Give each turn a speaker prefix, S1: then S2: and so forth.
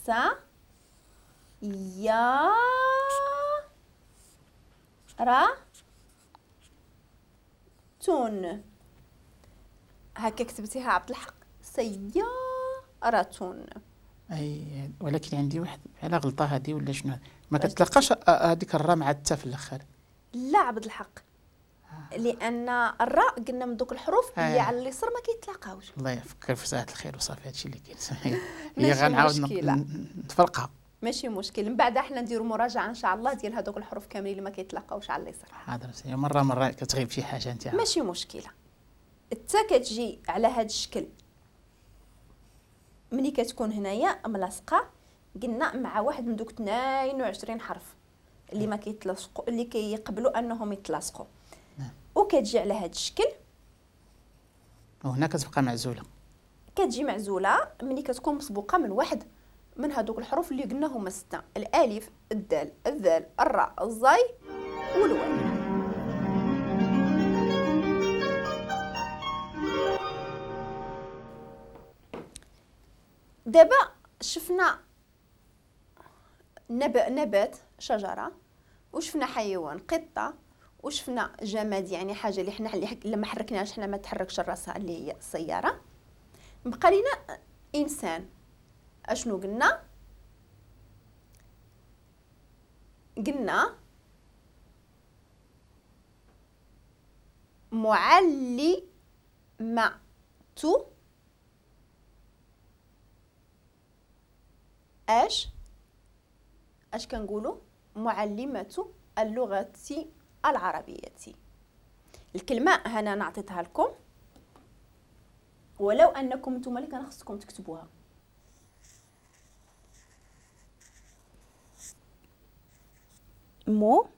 S1: سيارة. هكا كتبتيها عبد الحق، سيارة.
S2: اي ولكن عندي واحد على غلطه هذه ولا شنو؟ ما كتلقاش هذيك الراء مع التاء في الاخر.
S1: لا عبد الحق، لان الراء قلنا من دوك الحروف اللي على اليسار ما كيتلاقاوش.
S2: الله يفكر في ساعه الخير وصافي هادشي اللي كاين. هي غنعاود نتفرقها.
S1: ماشي مشكل، من بعد احنا نديروا مراجعه ان شاء الله ديال هذوك الحروف كاملين اللي ما كيتلاقاوش على اليسار.
S2: حاضر سي، مره كتغيب شي حاجه انت.
S1: ماشي مشكله. التاء كتجي على هذا الشكل ملي كتكون هنايا ملاصقه، قلنا مع واحد من دوك 22 حرف اللي ما كيتلاصقوا، اللي كيقبلوا انهم يتلاصقوا. وكتجي على هذا الشكل،
S2: وهنا كتبقى معزوله.
S1: كتجي معزوله ملي كتكون مسبوقه من واحد من هذوك الحروف اللي قلنا هما 6: الالف، الدال، الذال، الراء، الزاي والواو. دابا شفنا نبات شجره، وشفنا حيوان قطه، وشفنا جماد يعني حاجه اللي حنا لما حركناهاش حنا ما تحركش راسها اللي هي السياره. بقى لينا انسان. اشنو قلنا معلمة. اش كنقولوا؟ معلمة اللغة العربية. الكلمة هنا نعطيتها لكم، ولو انكم نتوما اللي كان خصكم تكتبوها. مو